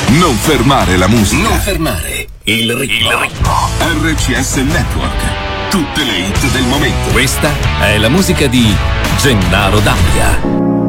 Non fermare la musica. Non fermare il ritmo. RCS Network. Tutte le hit del momento. Questa è la musica di Gennaro D'Ambia.